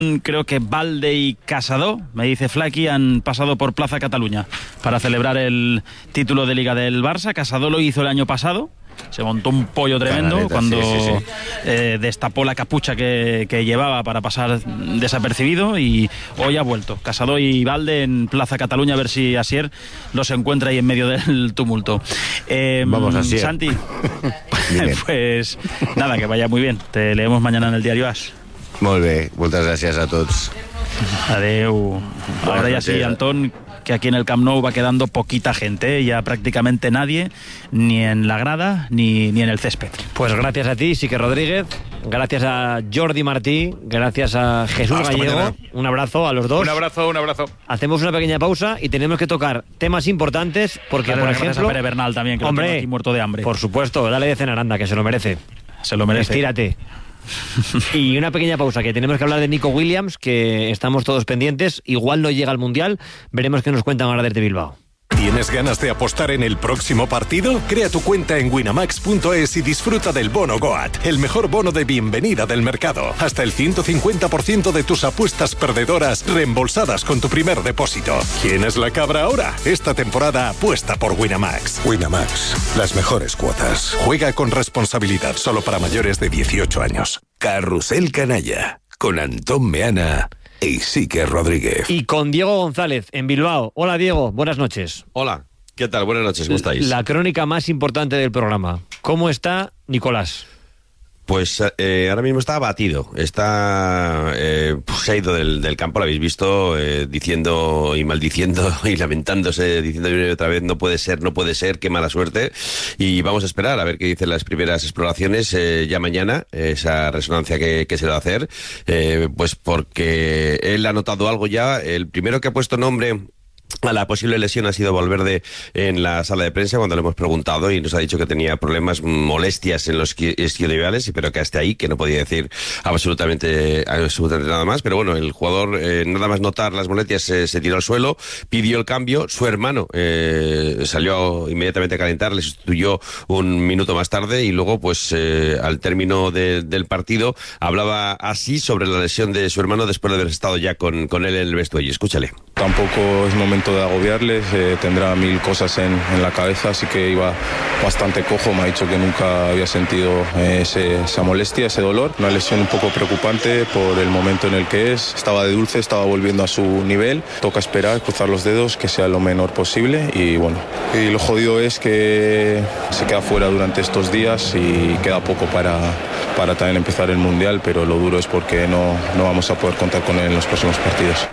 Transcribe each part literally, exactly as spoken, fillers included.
Creo que Valde y Casado, me dice Flaky, han pasado por Plaza Cataluña para celebrar el título de Liga del Barça. Casado lo hizo el año pasado. Se montó un pollo tremendo Canaleta, cuando sí, sí, sí. Eh, destapó la capucha que, que llevaba para pasar desapercibido, y hoy ha vuelto Casado y Valde en Plaza Cataluña, a ver si Asier los encuentra ahí en medio del tumulto. Eh, Vamos, Asier. Santi, pues nada, que vaya muy bien. Te leemos mañana en el diario As. Molt bé, moltes gràcies a tots. Adeu. Ahora ya sí, Antón, que aquí en el Camp Nou va quedando poquita gente, ¿eh? Ya prácticamente nadie, ni en la grada, ni, ni en el césped. Pues gracias a ti, Sique Rodríguez, gracias a Jordi Martí, gracias a Jesús Hasta Gallego. Mañana. Un abrazo a los dos. Un abrazo, un abrazo. Hacemos una pequeña pausa y tenemos que tocar temas importantes, porque, dale, por gracias ejemplo... a Pere Bernal también, que hombre, lo tengo aquí muerto de hambre. Por supuesto, dale de cenar, anda, que se lo merece. Se lo merece. Estírate. Y una pequeña pausa, que tenemos que hablar de Nico Williams, que estamos todos pendientes. Igual no llega al Mundial. Veremos qué nos cuentan ahora desde Bilbao. ¿Tienes ganas de apostar en el próximo partido? Crea tu cuenta en winamax punto es y disfruta del bono Goat, el mejor bono de bienvenida del mercado. Hasta el ciento cincuenta por ciento de tus apuestas perdedoras reembolsadas con tu primer depósito. ¿Quién es la cabra ahora? Esta temporada apuesta por Winamax. Winamax, las mejores cuotas. Juega con responsabilidad, solo para mayores de dieciocho años. Carrusel Canalla, con Antón Meana y Sique Rodríguez. Y con Diego González, en Bilbao. Hola, Diego, buenas noches. Hola, ¿qué tal? Buenas noches, ¿cómo estáis? La crónica más importante del programa. ¿Cómo está Nicolás? Pues eh, ahora mismo está abatido, está eh, pues, se ha ido del, del campo, lo habéis visto, eh, diciendo y maldiciendo y lamentándose, diciendo una y otra vez no puede ser, no puede ser, qué mala suerte, y vamos a esperar a ver qué dicen las primeras exploraciones eh, ya mañana, esa resonancia que, que se le va a hacer, eh, pues porque él ha notado algo ya. El primero que ha puesto nombre a la posible lesión ha sido Valverde en la sala de prensa cuando le hemos preguntado, y nos ha dicho que tenía problemas, molestias en los isquiotibiales, pero que hasta ahí, que no podía decir absolutamente, absolutamente nada más. Pero bueno, el jugador, eh, nada más notar las molestias, eh, se tiró al suelo, pidió el cambio. Su hermano eh, salió inmediatamente a calentar, le sustituyó un minuto más tarde, y luego pues eh, al término de, del partido hablaba así sobre la lesión de su hermano después de haber estado ya con, con él en el vestuario. Escúchale. Tampoco es momento de agobiarles, eh, tendrá mil cosas en, en la cabeza, así que iba bastante cojo. Me ha dicho que nunca había sentido eh, ese, esa molestia, ese dolor. Una lesión un poco preocupante por el momento en el que es. Estaba de dulce, estaba volviendo a su nivel. Toca esperar, cruzar los dedos, que sea lo menor posible, y bueno. Y lo jodido es que se queda fuera durante estos días y queda poco para, para también empezar el Mundial, pero lo duro es porque no, no vamos a poder contar con él en los próximos partidos.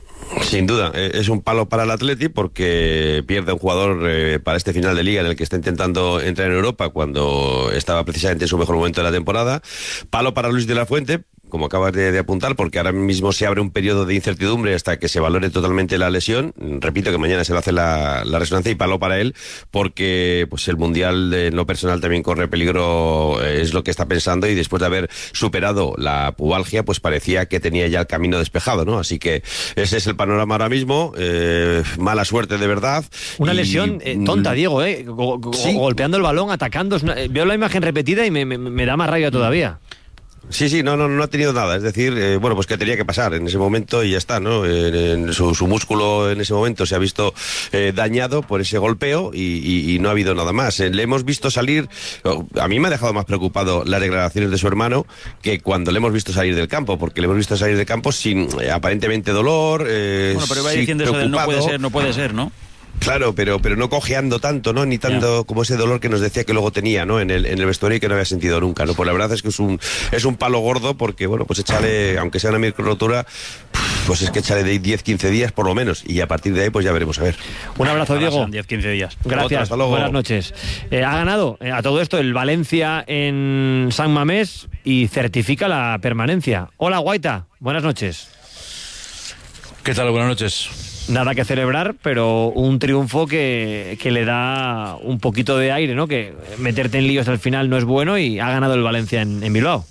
Sin duda, es un palo para el Atleti porque pierde un jugador eh, para este final de liga en el que está intentando entrar en Europa cuando estaba precisamente en su mejor momento de la temporada. Palo para Luis de la Fuente, como acabas de, de apuntar, porque ahora mismo se abre un periodo de incertidumbre hasta que se valore totalmente la lesión. Repito que mañana se le hace la, la resonancia, y palo para él porque pues el Mundial de lo personal también corre peligro, eh, es lo que está pensando, y después de haber superado la pubalgia pues parecía que tenía ya el camino despejado, ¿no? Así que ese es el panorama ahora mismo. Eh, mala suerte de verdad. Una y, lesión eh, tonta, Diego, ¿eh? Go- go- ¿sí? Golpeando el balón, atacando. Una, eh, veo la imagen repetida y me, me, me da más rabia todavía. Sí, sí, no, no, no ha tenido nada, es decir, eh, bueno, pues que tenía que pasar en ese momento y ya está, ¿no? Eh, en su, su músculo en ese momento se ha visto eh, dañado por ese golpeo y, y, y no ha habido nada más. Eh, le hemos visto salir, a mí me ha dejado más preocupado las declaraciones de su hermano que cuando le hemos visto salir del campo, porque le hemos visto salir del campo sin eh, aparentemente dolor. Eh, bueno, pero iba sí, diciendo eso de no puede ser, no puede ser, ¿no? Claro, pero pero no cojeando tanto, ¿no? Ni tanto yeah. como ese dolor que nos decía que luego tenía, ¿no? En el en el vestuario y que no había sentido nunca, ¿no? Pues la verdad es que es un es un palo gordo porque, bueno, pues échale, aunque sea una micro rotura, pues es que échale de diez, quince días por lo menos, y a partir de ahí pues ya veremos a ver. Un abrazo, Diego. diez, quince días. Gracias. Otra, hasta luego. Buenas noches. Eh, ha ganado eh, a todo esto el Valencia en San Mamés y certifica la permanencia. Hola, Guaita. Buenas noches. ¿Qué tal? Buenas noches. Nada que celebrar, pero un triunfo que, que le da un poquito de aire, ¿no? Que meterte en líos al final no es bueno, y ha ganado el Valencia en, en Bilbao.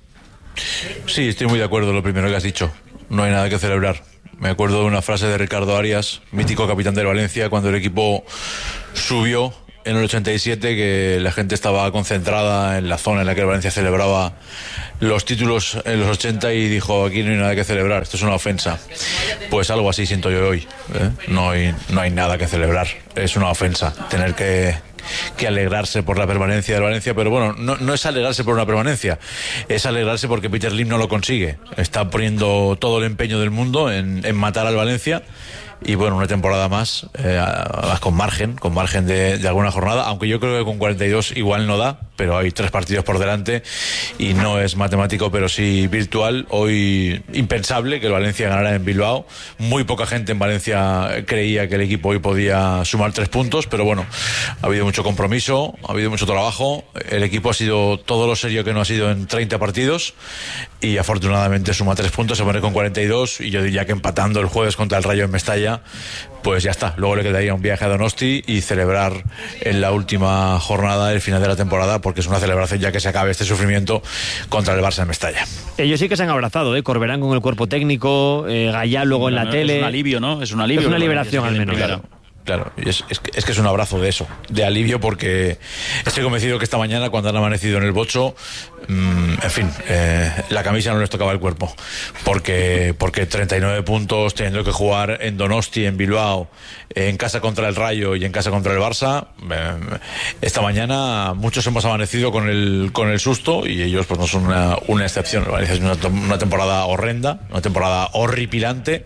Sí, estoy muy de acuerdo con lo primero que has dicho. No hay nada que celebrar. Me acuerdo de una frase de Ricardo Arias, mítico capitán del Valencia, cuando el equipo subió en el ochenta y siete, que la gente estaba concentrada en la zona en la que el Valencia celebraba los títulos en los ochenta y dijo, aquí no hay nada que celebrar, esto es una ofensa. Pues algo así siento yo hoy, ¿eh? No hay, no hay nada que celebrar, es una ofensa tener que, que alegrarse por la permanencia del Valencia, pero bueno, no, no es alegrarse por una permanencia, es alegrarse porque Peter Lim no lo consigue, está poniendo todo el empeño del mundo en, en matar al Valencia. Y bueno, una temporada más, eh, con margen, con margen de, de alguna jornada, aunque yo creo que con cuarenta y dos igual no da, pero hay tres partidos por delante y no es matemático, pero sí virtual. Hoy impensable que el Valencia ganara en Bilbao. Muy poca gente en Valencia creía que el equipo hoy podía sumar tres puntos, pero bueno, ha habido mucho compromiso, ha habido mucho trabajo. El equipo ha sido todo lo serio que no ha sido en treinta partidos y afortunadamente suma tres puntos, se pone con cuarenta y dos y yo diría que empatando el jueves contra el Rayo en Mestalla, pues ya está. Luego le quedaría un viaje a Donosti y celebrar en la última jornada el final de la temporada, porque es una celebración ya que se acabe este sufrimiento contra el Barça en Mestalla. Ellos sí que se han abrazado, ¿eh? Corberán con el cuerpo técnico, eh, Gallá luego en la no, tele. Es un alivio, ¿no? Es un alivio. Es una liberación al menos. Claro. Claro, y es, es, es que es un abrazo de eso, de alivio, porque estoy convencido que esta mañana, cuando han amanecido en el Bocho, mmm, en fin, eh, la camisa no les tocaba el cuerpo, porque, porque treinta y nueve puntos, teniendo que jugar en Donosti, en Bilbao, en casa contra el Rayo y en casa contra el Barça, eh, esta mañana muchos hemos amanecido con el, con el susto, y ellos pues no son una, una excepción. Es una, una temporada horrenda, una temporada horripilante,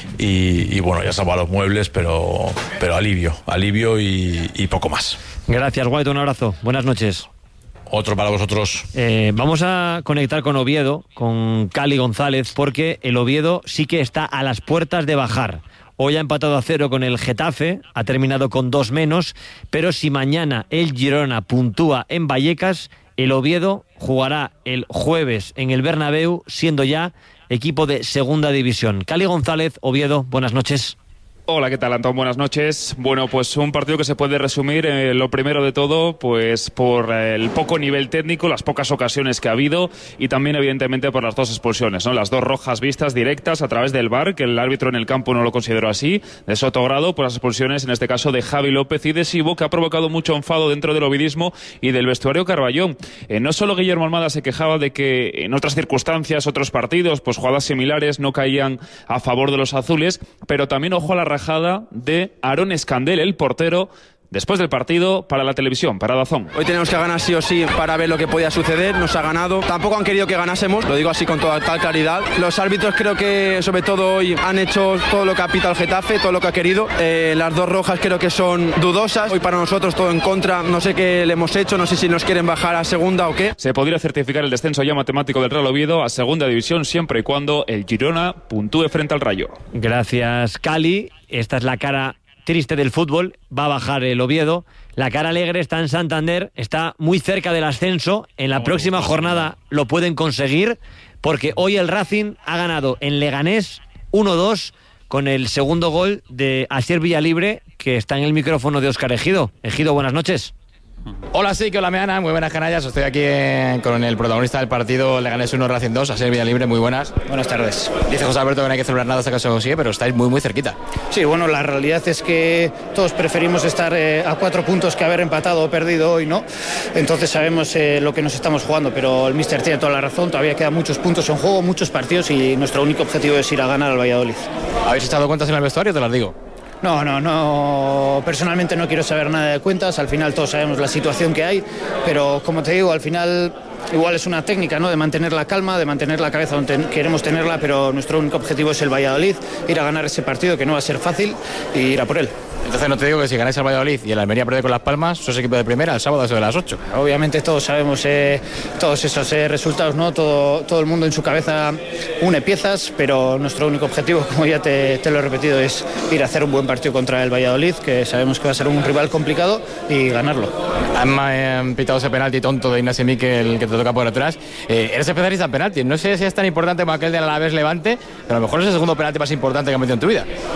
y, y bueno, ya se han los muebles, pero... pero alivio, alivio y, y poco más. Gracias, White, un abrazo. Buenas noches. Otro para vosotros. Eh, vamos a conectar con Oviedo, con Cali González, porque el Oviedo sí que está a las puertas de bajar. Hoy ha empatado a cero con el Getafe, ha terminado con dos menos, pero si mañana el Girona puntúa en Vallecas, el Oviedo jugará el jueves en el Bernabéu, siendo ya equipo de segunda división. Cali González, Oviedo, buenas noches. Hola, ¿qué tal, Antón? Buenas noches. Bueno, pues un partido que se puede resumir, eh, lo primero de todo, pues por eh, el poco nivel técnico, las pocas ocasiones que ha habido y también, evidentemente, por las dos expulsiones, ¿no? Las dos rojas vistas directas a través del V A R, que el árbitro en el campo no lo consideró así, de Sotogrado, por las expulsiones, en este caso, de Javi López y de Sibo, que ha provocado mucho enfado dentro del ovidismo y del vestuario Carballón. Eh, no solo Guillermo Almada se quejaba de que en otras circunstancias, otros partidos, pues jugadas similares no caían a favor de los azules, pero también ojo a la rajada de Aarón Escandel, el portero, después del partido para la televisión, para Dazón. Hoy tenemos que ganar sí o sí para ver lo que podía suceder, nos ha ganado. Tampoco han querido que ganásemos, lo digo así con toda tal claridad. Los árbitros creo que sobre todo hoy han hecho todo lo que ha pitado el Getafe, todo lo que ha querido. Eh, las dos rojas creo que son dudosas. Hoy para nosotros todo en contra, no sé qué le hemos hecho, no sé si nos quieren bajar a segunda o qué. Se podría certificar el descenso ya matemático del Real Oviedo a segunda división siempre y cuando el Girona puntúe frente al Rayo. Gracias, Cali. Esta es la cara triste del fútbol, va a bajar el Oviedo. La cara alegre está en Santander, está muy cerca del ascenso. En la próxima jornada lo pueden conseguir, porque hoy el Racing ha ganado en Leganés uno dos con el segundo gol de Asier Villalibre, que está en el micrófono de Óscar Ejido. Ejido, buenas noches. Hola, sí, que hola, Meana, muy buenas canallas. Estoy aquí eh, con el protagonista del partido Leganés uno, Racing dos, Asier Villalibre, muy buenas. Buenas tardes. Dice José Alberto que no hay que celebrar nada hasta que se consigue, pero estáis muy, muy cerquita. Sí, bueno, la realidad es que todos preferimos estar eh, a cuatro puntos que haber empatado o perdido hoy, ¿no? Entonces sabemos eh, lo que nos estamos jugando, pero el míster tiene toda la razón, todavía quedan muchos puntos en juego, muchos partidos y nuestro único objetivo es ir a ganar al Valladolid. ¿Habéis echado cuentas en el vestuario? Te las digo. No, no, no. Personalmente no quiero saber nada de cuentas. Al final todos sabemos la situación que hay, pero como te digo, al final igual es una técnica, ¿no? De mantener la calma, de mantener la cabeza donde queremos tenerla, pero nuestro único objetivo es el Valladolid, ir a ganar ese partido que no va a ser fácil y ir a por él. Entonces no te digo que si ganáis al Valladolid y el Almería pierde con Las Palmas, sos equipo de primera el sábado a eso de las ocho. Obviamente todos sabemos eh, todos esos eh, resultados, ¿no? Todo, todo el mundo en su cabeza une piezas, pero nuestro único objetivo, como ya te, te lo he repetido, es ir a hacer un buen partido contra el Valladolid, que sabemos que va a ser un rival complicado, y ganarlo. Han eh, pitado ese penalti tonto de Ignacio Miquel que te toca por detrás. Eh, eres especialista en penalti. No sé si es tan importante como aquel del Alavés Levante, pero a lo mejor es el segundo penalti más importante que has metido en tu vida.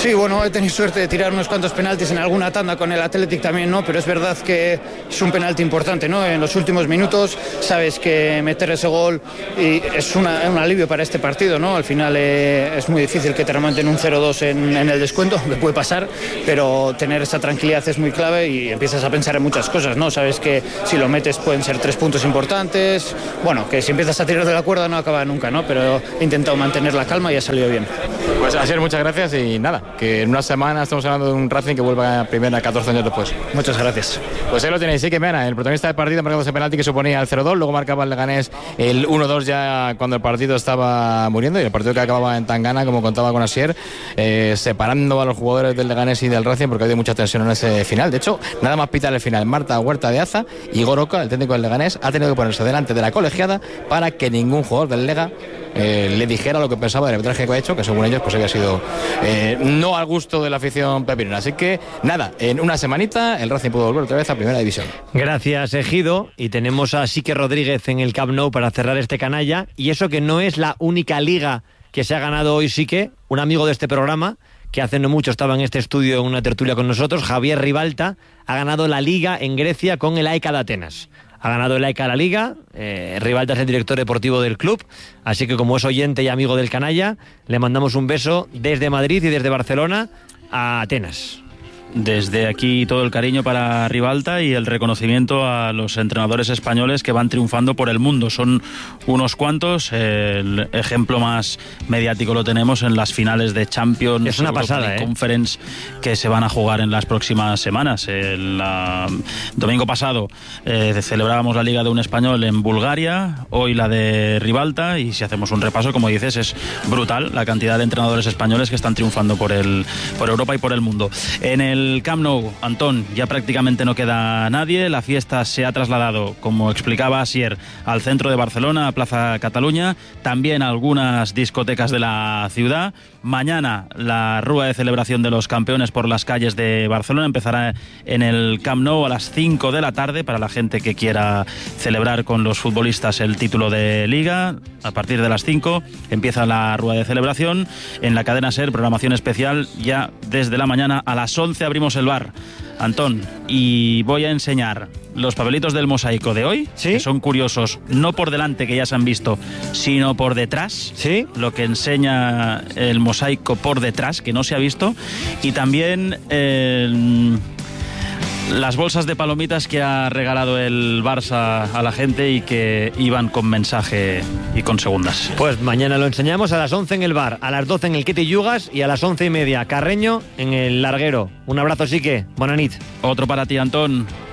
Sí, bueno, he tenido suerte de tirar unos cuantos penaltis en alguna tanda con el Athletic también, ¿no? Pero es verdad que es un penalti importante, ¿no? En los últimos minutos sabes que meter ese gol y es una, un alivio para este partido, ¿no? Al final eh, es muy difícil que te remonten un cero dos en, en el descuento, me puede pasar, pero tener esa tranquilidad es muy clave y empiezas a pensar en muchas cosas, ¿no? Sabes que si lo metes pueden ser tres puntos importantes, bueno, que si empiezas a tirar de la cuerda no acaba nunca, ¿no? Pero he intentado mantener la calma y ha salido bien. Pues Asier, muchas gracias y nada, que en una semana estamos hablando de un Racing que vuelva a primera catorce años después. Muchas gracias. Pues ahí lo tenéis, sí que Meana, el protagonista del partido, marcando ese penalti que suponía el cero dos, luego marcaba el Leganés el uno dos ya cuando el partido estaba muriendo y el partido que acababa en Tangana, como contaba con Asier, eh, separando a los jugadores del Leganés y del Racing porque ha habido mucha tensión en ese final. De hecho, nada más pitar el final, Marta Huerta de Aza y Goroca, el técnico del Leganés, ha tenido que ponerse delante de la colegiada para que ningún jugador del Lega Eh, le dijera lo que pensaba del arbitraje que ha hecho, que según ellos pues había sido eh, no al gusto de la afición pepinera. Así que nada, en una semanita el Racing pudo volver otra vez a primera división. Gracias, Ejido. Y tenemos a Sique Rodríguez en el Camp Nou para cerrar este canalla. Y eso que no es la única liga que se ha ganado hoy, Sique. Un amigo de este programa, que hace no mucho estaba en este estudio en una tertulia con nosotros, Javier Ribalta, ha ganado la liga en Grecia con el A E K de Atenas. Ha ganado el A E K la Liga, eh, Ribalta es el director deportivo del club, así que como es oyente y amigo del canalla, le mandamos un beso desde Madrid y desde Barcelona a Atenas. Desde aquí todo el cariño para Ribalta y el reconocimiento a los entrenadores españoles que van triunfando por el mundo. Son unos cuantos. El ejemplo más mediático lo tenemos en las finales de Champions, es una pasada, ¿eh? Conference, que se van a jugar en las próximas semanas. El la, domingo pasado eh, celebrábamos la Liga de un Español en Bulgaria, hoy la de Ribalta, y si hacemos un repaso, como dices, es brutal la cantidad de entrenadores españoles que están triunfando por, el, por Europa y por el mundo. En el El Camp Nou, Antón, ya prácticamente no queda nadie. La fiesta se ha trasladado, como explicaba Asier, al centro de Barcelona, a Plaza Cataluña, también a algunas discotecas de la ciudad. Mañana la rúa de celebración de los campeones por las calles de Barcelona empezará en el Camp Nou a las cinco de la tarde para la gente que quiera celebrar con los futbolistas el título de Liga. A partir de las cinco empieza la rúa de celebración. En la cadena SER, programación especial ya desde la mañana. A las once abrimos el bar, Antón, y voy a enseñar los papelitos del mosaico de hoy, ¿sí?, que son curiosos, no por delante, que ya se han visto, sino por detrás, ¿sí?, lo que enseña el mosaico por detrás, que no se ha visto, y también eh, las bolsas de palomitas que ha regalado el Barça a la gente y que iban con mensaje y con segundas. Pues mañana lo enseñamos a las once en el bar, a las doce en el Quete Yugas y a las once y media Carreño en el Larguero. Un abrazo, Sique. Bona nit. Otro para ti, Antón.